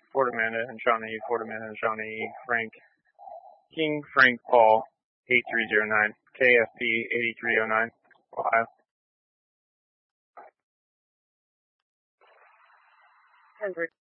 Fort Amanda and Shawnee, Fort Amanda and Shawnee, Frank, King Frank Paul, 8309, KFP 8309, Ohio. Kendrick.